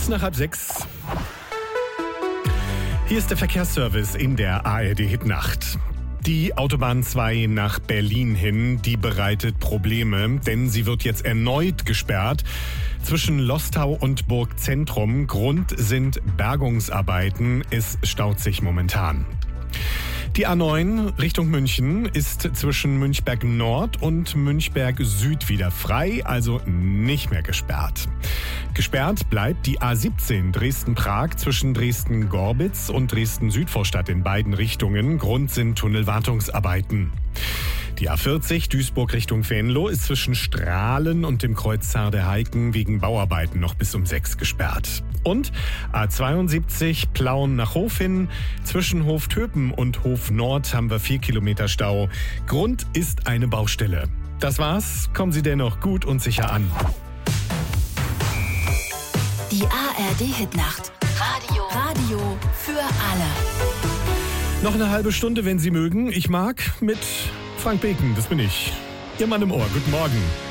Kurz nach 5:30. Hier ist der Verkehrsservice in der ARD-Hitnacht. Die Autobahn 2 nach Berlin hin, die bereitet Probleme, denn sie wird jetzt erneut gesperrt. Zwischen Lostau und Burgzentrum. Grund sind Bergungsarbeiten. Es staut sich momentan. Die A9 Richtung München ist zwischen Münchberg Nord und Münchberg Süd wieder frei, also nicht mehr gesperrt. Gesperrt bleibt die A17 Dresden-Prag zwischen Dresden-Gorbitz und Dresden-Südvorstadt in beiden Richtungen. Grund sind Tunnelwartungsarbeiten. Die A40 Duisburg Richtung Venlo ist zwischen Strahlen und dem Kreuz Zarde-Heiken wegen Bauarbeiten noch bis um 6 gesperrt. Und A72 Plauen nach Hof hin. Zwischen Hoftöpen und Hof Nord haben wir 4 Kilometer Stau. Grund ist eine Baustelle. Das war's. Kommen Sie dennoch gut und sicher an. Die ARD-Hitnacht. Radio für alle. Noch eine halbe Stunde, wenn Sie mögen. Ich mag mit Frank Beken, das bin ich. Ihr Mann im Ohr. Guten Morgen.